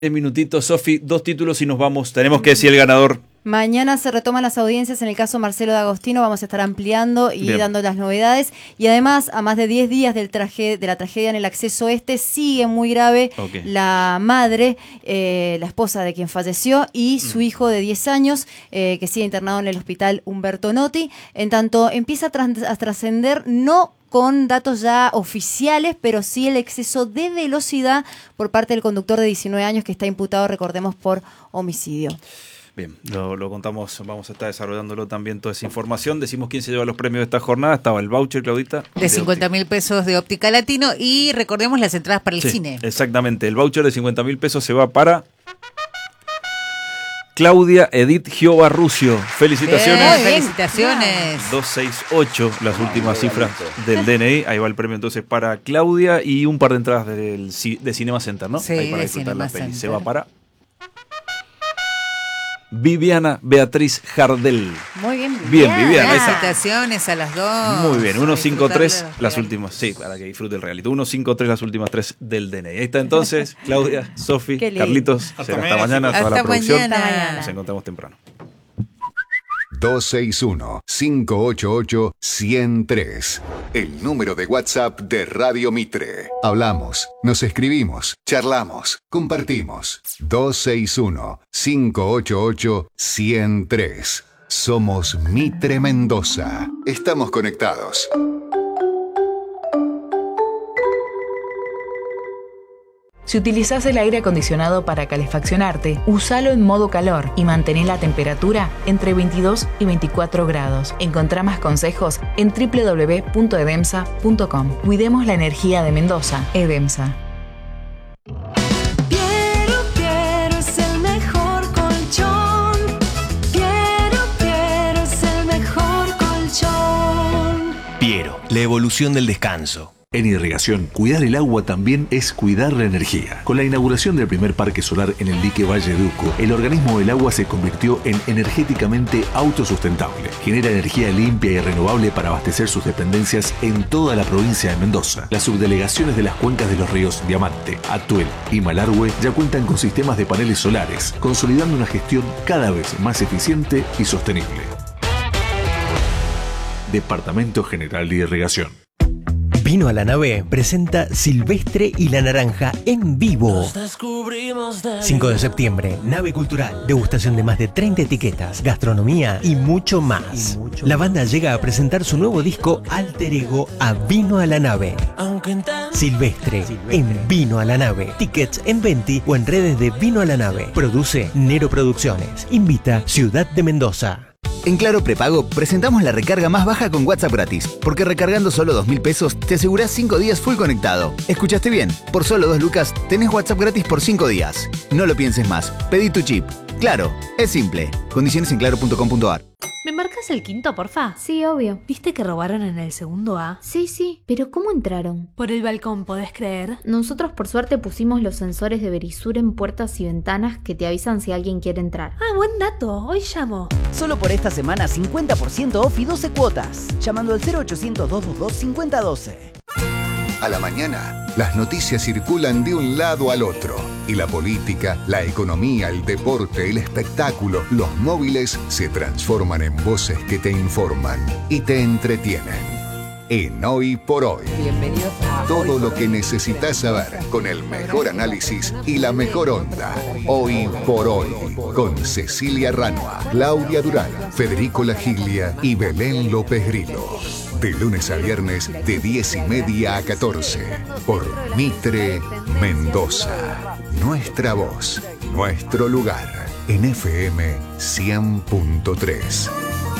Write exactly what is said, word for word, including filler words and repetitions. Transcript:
diez minutitos, Sofi, dos títulos y nos vamos. Tenemos que decir el ganador. Mañana se retoman las audiencias en el caso Marcelo D'Agostino. Vamos a estar ampliando y Bien. dando las novedades. Y además, a más de diez días del traje, de la tragedia en el acceso este, sigue muy grave Okay. la madre, eh, la esposa de quien falleció, y su Mm. hijo de diez años, eh, que sigue internado en el hospital Humberto Notti. En tanto, empieza a, tras- a trascender, no con datos ya oficiales, pero sí el exceso de velocidad por parte del conductor de diecinueve años que está imputado, recordemos, por homicidio. Bien, lo, lo contamos, vamos a estar desarrollándolo también toda esa información. Decimos quién se lleva los premios de esta jornada. Estaba el voucher, Claudita. De cincuenta mil pesos de Óptica Latino y recordemos las entradas para el Sí, cine. Exactamente, el voucher de cincuenta mil pesos se va para Claudia Edith Giovarrucio. Felicitaciones. Bien, felicitaciones. dos seis ocho, las últimas cifras del D N I. Ahí va el premio entonces para Claudia y un par de entradas del, ci- de Cinema Center, ¿no? Sí, Ahí para de disfrutar la Cinema peli. Se Center. va para Viviana Beatriz Jardel. Muy bien. Bien, Viviana, esa. Felicitaciones a las dos. Muy bien, uno cinco tres Disfrutar de las los últimas, sí, para que disfrute el reality. uno cinco tres las últimas tres del D N I. Ahí está entonces, Claudia, Sofi, Qué lindo. Carlitos. Hasta Será hasta mañana, mañana, toda la Hasta producción. mañana. Hasta mañana. Nos encontramos temprano. dos seis uno, cinco ocho ocho, uno cero tres. El número de WhatsApp de Radio Mitre. Hablamos, nos escribimos, charlamos, compartimos. dos seis uno, cinco ocho ocho, uno cero tres. Somos Mitre Mendoza. Estamos conectados. Si utilizás el aire acondicionado para calefaccionarte, usalo en modo calor y mantén la temperatura entre veintidós y veinticuatro grados. Encontrá más consejos en doble u doble u doble u punto edemsa punto com. Cuidemos la energía de Mendoza. Edemsa. Piero, Piero es el mejor colchón. Piero, Piero es el mejor colchón. Piero, la evolución del descanso. En irrigación, cuidar el agua también es cuidar la energía. Con la inauguración del primer parque solar en el dique Valle de Uco, el organismo del agua se convirtió en energéticamente autosustentable. Genera energía limpia y renovable para abastecer sus dependencias en toda la provincia de Mendoza. Las subdelegaciones de las cuencas de los ríos Diamante, Atuel y Malargüe ya cuentan con sistemas de paneles solares, consolidando una gestión cada vez más eficiente y sostenible. Departamento General de Irrigación. Vino a la Nave presenta Silvestre y la Naranja en vivo. cinco de septiembre, Nave Cultural. Degustación de más de treinta etiquetas, gastronomía y mucho más. La banda llega a presentar su nuevo disco Alter Ego a Vino a la Nave. Silvestre en Vino a la Nave. Tickets en Venti o en redes de Vino a la Nave. Produce Nero Producciones. Invita Ciudad de Mendoza. En Claro Prepago presentamos la recarga más baja con WhatsApp gratis, porque recargando solo dos mil pesos te asegurás cinco días full conectado. ¿Escuchaste bien? Por solo dos lucas tenés WhatsApp gratis por cinco días. No lo pienses más, pedí tu chip. Claro, es simple. Condiciones en claro punto com punto a r. ¿Me marcas el quinto, porfa? Sí, obvio. ¿Viste que robaron en el segundo A? Sí, sí, pero ¿cómo entraron? Por el balcón, ¿podés creer? Nosotros por suerte pusimos los sensores de Verisur en puertas y ventanas que te avisan si alguien quiere entrar. Ah, buen dato. Hoy llamo. Solo por esta semana cincuenta por ciento off y doce cuotas. Llamando al cero ochocientos, doscientos veintidós, cincuenta doce. A la mañana, las noticias circulan de un lado al otro. Y la política, la economía, el deporte, el espectáculo, los móviles se transforman en voces que te informan y te entretienen. En Hoy por Hoy. Bienvenidos a Todo lo que necesitas saber con el mejor análisis y la mejor onda. Hoy por Hoy. Con Cecilia Ranua, Claudia Durán, Federico Lagiglia y Belén López Grillo. De lunes a viernes de diez y media a catorce. Por Mitre Mendoza. Nuestra voz, nuestro lugar. En F M cien punto tres.